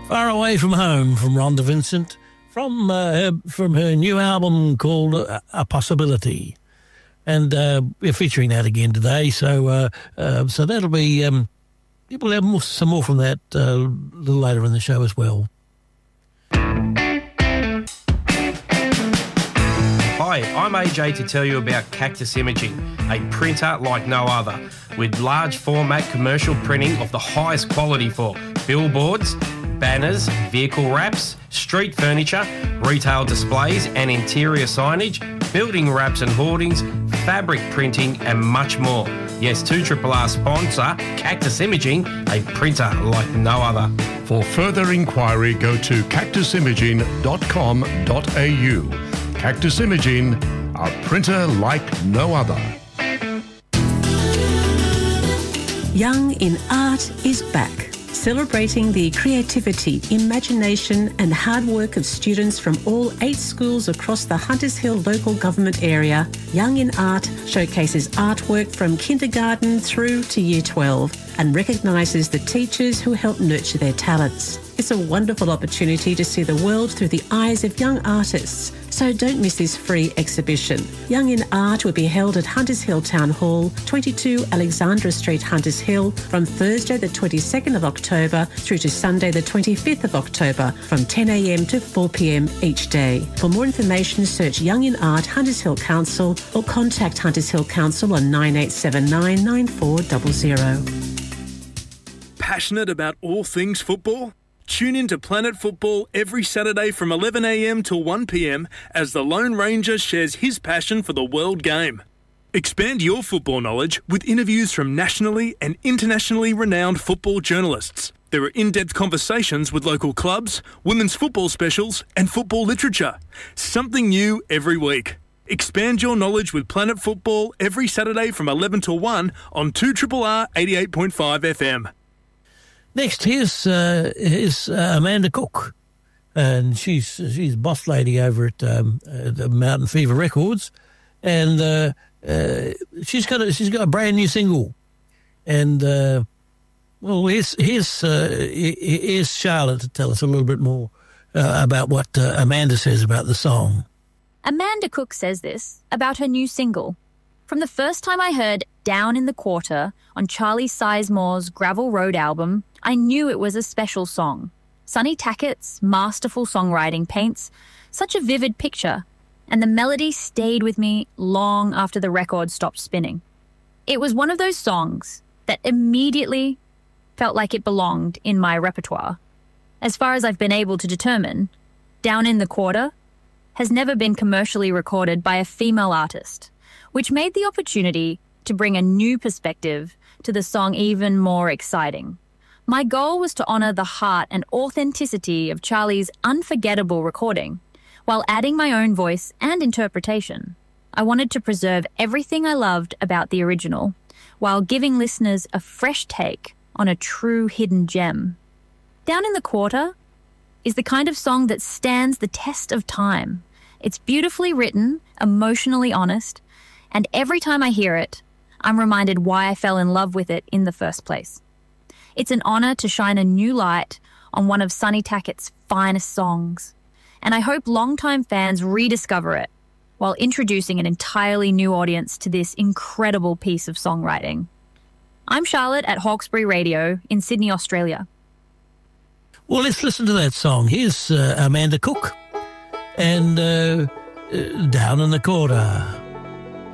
Far Away From Home from Rhonda Vincent from her new album called A Possibility. And we're featuring that again today, so that'll be... we'll have some more from that a little later in the show as well. Hi, I'm AJ to tell you about Cactus Imaging, a printer like no other, with large format commercial printing of the highest quality for billboards, banners, vehicle wraps, street furniture, retail displays and interior signage, building wraps and hoardings, fabric printing and much more. Yes, 2RRR sponsor Cactus Imaging, a printer like no other. For further inquiry, go to cactusimaging.com.au. Cactus Imaging, a printer like no other. Young in Art is back, celebrating the creativity, imagination and hard work of students from all 8 schools across the Hunters Hill local government area. Young in Art showcases artwork from kindergarten through to Year 12 and recognises the teachers who help nurture their talents. It's a wonderful opportunity to see the world through the eyes of young artists, so don't miss this free exhibition. Young in Art will be held at Hunters Hill Town Hall, 22 Alexandra Street, Hunters Hill, from Thursday the 22nd of October through to Sunday the 25th of October from 10 a.m. to 4 p.m. each day. For more information, search Young in Art Hunters Hill Council or contact Hunters Hill Council on 9879 9400. Passionate about all things football? Tune in to Planet Football every Saturday from 11 a.m. till 1 p.m. as the Lone Ranger shares his passion for the world game. Expand your football knowledge with interviews from nationally and internationally renowned football journalists. There are in-depth conversations with local clubs, women's football specials and football literature. Something new every week. Expand your knowledge with Planet Football every Saturday from 11 till 1 on 2RRR 88.5 FM. Next, here's Amanda Cook, and she's boss lady over at Mountain Fever Records, and she's got a brand new single, and here's Charlotte to tell us a little bit more about what Amanda says about the song. Amanda Cook says this about her new single. From the first time I heard Down in the Quarter on Charlie Sizemore's Gravel Road album, I knew it was a special song. Sonny Tackett's masterful songwriting paints such a vivid picture, and the melody stayed with me long after the record stopped spinning. It was one of those songs that immediately felt like it belonged in my repertoire. As far as I've been able to determine, Down in the Quarter has never been commercially recorded by a female artist, which made the opportunity to bring a new perspective to the song even more exciting. My goal was to honour the heart and authenticity of Charlie's unforgettable recording, while adding my own voice and interpretation. I wanted to preserve everything I loved about the original, while giving listeners a fresh take on a true hidden gem. Down in the Quarter is the kind of song that stands the test of time. It's beautifully written, emotionally honest, and every time I hear it, I'm reminded why I fell in love with it in the first place. It's an honour to shine a new light on one of Sonny Tackett's finest songs, and I hope longtime fans rediscover it while introducing an entirely new audience to this incredible piece of songwriting. I'm Charlotte at Hawkesbury Radio in Sydney, Australia. Well, let's listen to that song. Here's Amanda Cook and Down in the Quarter.